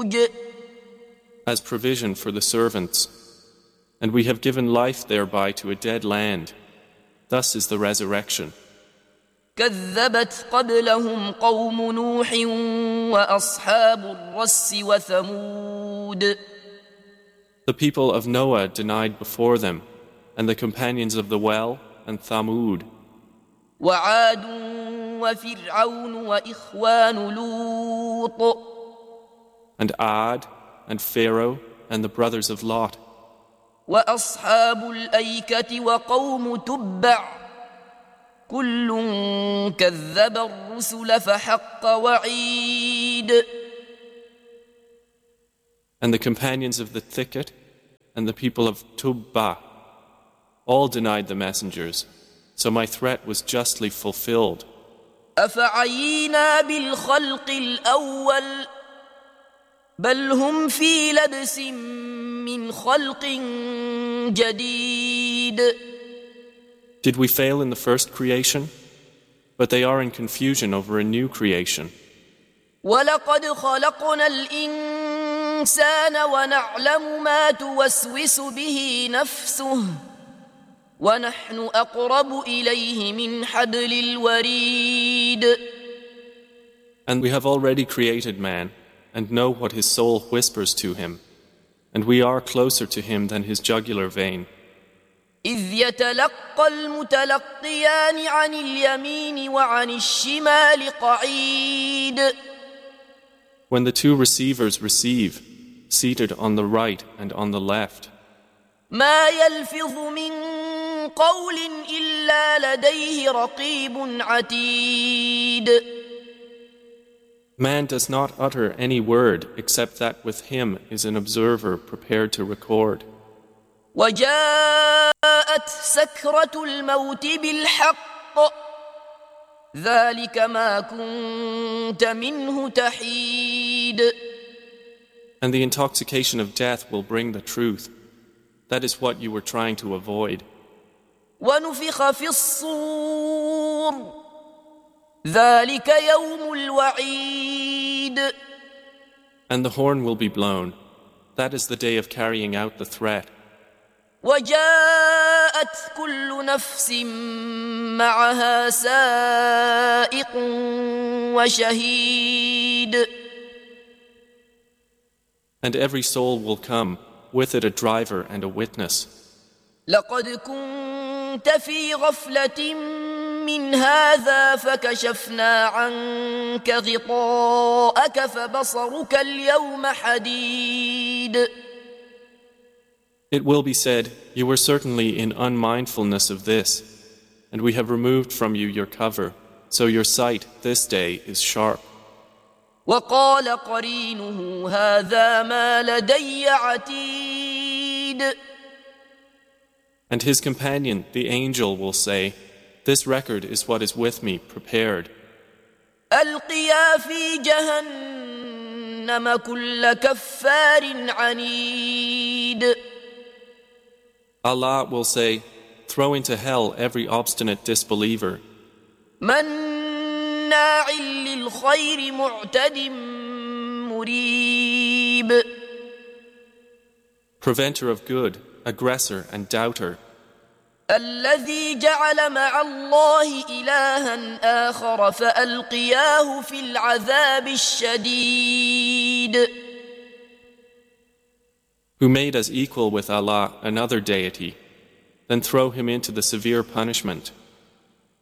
as provision for the servants, and we have given life thereby to a dead land. Thus is the resurrection. كذبت قبلهم قوم نوح وأصحاب الرس وثمود. The people of Noah denied before them, and the companions of the well and Thamud. وعاد وفرعون وإخوان لوط. And Ad and Pharaoh and the brothers of Lot. وأصحاب الأيكة وقوم تبع. كل كذب الرسل فحق وعيد. And the companions of the thicket and the people of Tubba all denied the messengers, so my threat was justly fulfilled. أفعينا بالخلق الأول بل هم في لبس من خلق جديد. Did we fail in the first creation? But they are in confusion over a new creation. وَلَقَدْ خَلَقْنَا الْإِنسَانَ وَنَعْلَمُ مَا تُوَسْوِسُ بِهِ نَفْسُهُ وَنَحْنُ أَقْرَبُ إِلَيْهِ مِنْ حَبْلِ الْوَرِيدِ. And we have already created man, and know what his soul whispers to him, and we are closer to him than his jugular vein. إذ يتلقى المتلقيان عن اليمين وعن الشمال قعيد. When the two receivers receive, seated on the right and on the left. ما يلفظ من قول إلا لديه رقيب عتيد. Man does not utter any word except that with him is an observer prepared to record. وجاءت سكرة الموت بالحق ذلك ما كنت منه تحيد. And the intoxication of death will bring the truth. That is what you were trying to avoid. ونفخ في الصور ذلك يوم الوعيد. And the horn will be blown. That is the day of carrying out the threat. وجاءت كل نفس معها سائق وشهيد. And every soul will come, with it a driver and a witness. لقد كنت في غفلة من هذا فكشفنا عنك غطاءك فبصرك اليوم حديد. It will be said, you were certainly in unmindfulness of this, and we have removed from you your cover, so your sight this day is sharp. وقال قرينه هذا ما لدي عتيد. And his companion, the angel, will say, this record is what is with me, prepared. ألقيا في جهنم كل كفار عنيد. Allah will say, throw into hell every obstinate disbeliever. مناع للخير معتد مريب. Preventer of good, aggressor and doubter. الذي جعل مع الله إلها آخر فألقياه في العذاب الشديد. Who made as equal with Allah another deity, then throw him into the severe punishment.